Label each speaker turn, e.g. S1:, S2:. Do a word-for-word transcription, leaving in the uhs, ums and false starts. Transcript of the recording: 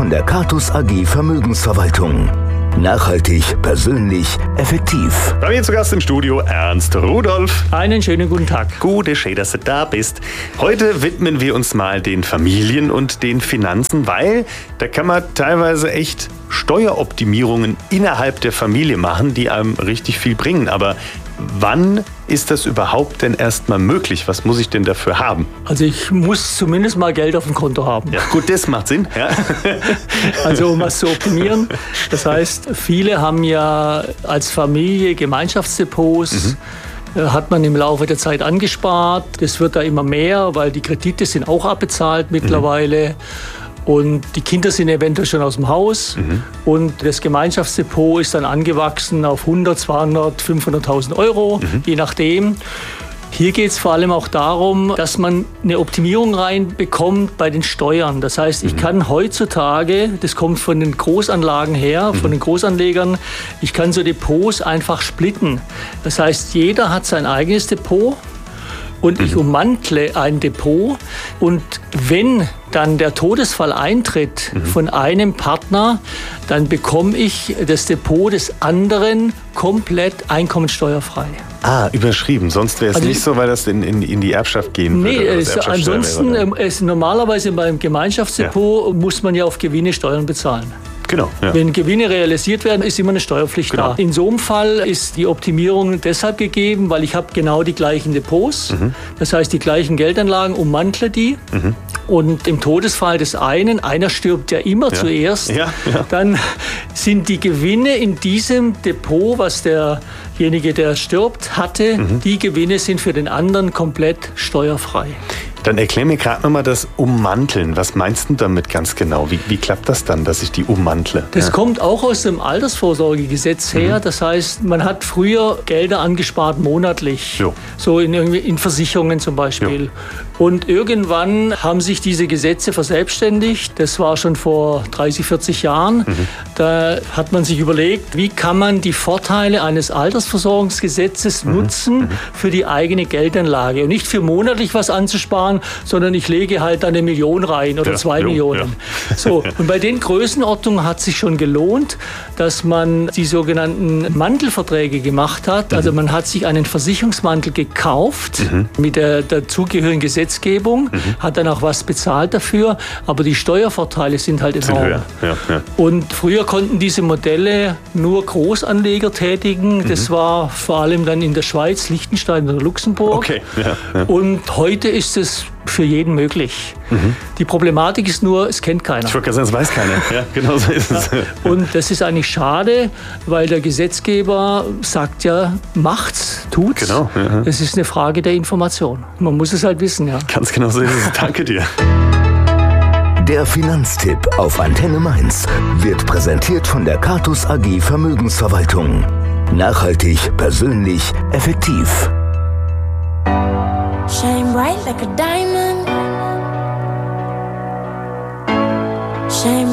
S1: von der Catus A G Vermögensverwaltung. Nachhaltig, persönlich, effektiv.
S2: Bei mir zu Gast im Studio Ernst Rudolph.
S3: Einen schönen guten Tag.
S2: Gute schön, dass du da bist. Heute widmen wir uns mal den Familien und den Finanzen, weil da kann man teilweise echt Steueroptimierungen innerhalb der Familie machen, die einem richtig viel bringen. Aber wann ist das überhaupt denn erstmal möglich? Was muss ich denn dafür haben?
S3: Also ich muss zumindest mal Geld auf dem Konto haben.
S2: Ja, gut, das macht Sinn. Ja.
S3: Also um was zu optimieren. Das heißt, viele haben ja als Familie Gemeinschaftsdepots. Mhm. Hat man im Laufe der Zeit angespart. Das wird da immer mehr, weil die Kredite sind auch abbezahlt mittlerweile. Mhm. Und die Kinder sind eventuell schon aus dem Haus. Mhm. Und das Gemeinschaftsdepot ist dann angewachsen auf hundert, zweihundert, fünfhunderttausend Euro, mhm. je nachdem. Hier geht es vor allem auch darum, dass man eine Optimierung reinbekommt bei den Steuern. Das heißt, ich kann heutzutage, das kommt von den Großanlagen her, von den Großanlegern, ich kann so Depots einfach splitten. Das heißt, jeder hat sein eigenes Depot. Und ich ummantle ein Depot. Und wenn dann der Todesfall eintritt mhm. von einem Partner, dann bekomme ich das Depot des anderen komplett einkommensteuerfrei.
S2: Ah, überschrieben. Sonst wäre es also nicht so, weil das in, in, in die Erbschaft gehen würde.
S3: Nee, es, ansonsten, wäre, es, normalerweise beim Gemeinschaftsdepot ja. muss man ja auf Gewinne Steuern bezahlen.
S2: Genau, ja.
S3: Wenn Gewinne realisiert werden, ist immer eine Steuerpflicht genau. da. In so einem Fall ist die Optimierung deshalb gegeben, weil ich habe genau die gleichen Depots, mhm. das heißt die gleichen Geldanlagen, ummantle die. Mhm. Und im Todesfall des einen, einer stirbt ja immer ja. zuerst,
S2: ja, ja.
S3: dann sind die Gewinne in diesem Depot, was derjenige, der stirbt, hatte, mhm. die Gewinne sind für den anderen komplett steuerfrei.
S2: Dann erklär mir gerade nochmal das Ummanteln. Was meinst du damit ganz genau? Wie, wie klappt das dann, dass ich die ummantle?
S3: Das
S2: ja.
S3: kommt auch aus dem Altersvorsorgegesetz her. Mhm. Das heißt, man hat früher Gelder angespart monatlich. Jo. So in, in Versicherungen zum Beispiel. Jo. Und irgendwann haben sich diese Gesetze verselbstständigt. Das war schon vor dreißig, vierzig Jahren. Mhm. Da hat man sich überlegt, wie kann man die Vorteile eines Altersversorgungsgesetzes mhm. nutzen mhm. für die eigene Geldanlage. Und nicht für monatlich was anzusparen, sondern ich lege halt eine Million rein oder ja, zwei jo, Millionen. Ja. So, und bei den Größenordnungen hat sich schon gelohnt, dass man die sogenannten Mantelverträge gemacht hat. Mhm. Also man hat sich einen Versicherungsmantel gekauft mhm. mit der dazugehörigen Gesetzgebung, mhm. hat dann auch was bezahlt dafür, aber die Steuervorteile sind halt enorm. Sind ja, ja. Und früher konnten diese Modelle nur Großanleger tätigen. Mhm. Das war vor allem dann in der Schweiz, Liechtenstein oder Luxemburg. Okay. Ja, ja. Und heute ist es für jeden möglich. Mhm. Die Problematik ist nur, es kennt keiner.
S2: Ich wollte gerade sagen, es weiß keiner. Ja, genau so ist es.
S3: Ja. Und das ist eigentlich schade, weil der Gesetzgeber sagt ja, macht's, tut's.
S2: Genau. Ja.
S3: Es ist eine Frage der Information. Man muss es halt wissen. Ja.
S2: Ganz genau so ist es. Danke dir.
S1: Der Finanztipp auf Antenne Mainz wird präsentiert von der Catus A G Vermögensverwaltung. Nachhaltig, persönlich, effektiv.
S4: Shine bright like a diamond. Shine